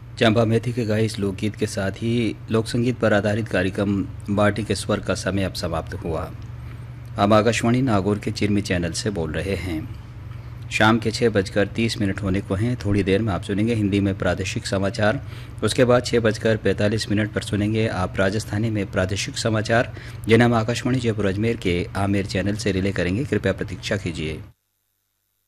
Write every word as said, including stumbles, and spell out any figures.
चंपा मैथी के गाए इस लोकगीत के साथ ही लोक संगीत पर आधारित कार्यक्रम बाटी के स्वर का समय अब समाप्त हुआ। हम आकाशवाणी नागौर के चिरमी चैनल से बोल रहे हैं। शाम के छः बजकर तीस मिनट होने को हैं। थोड़ी देर में आप सुनेंगे हिंदी में प्रादेशिक समाचार। उसके बाद छः बजकर पैंतालीस मिनट पर सुनेंगे आप राजस्थानी में प्रादेशिक समाचार, जिन्हें हम आकाशवाणी जयपुर अजमेर के आमेर चैनल से रिले करेंगे। कृपया प्रतीक्षा कीजिए।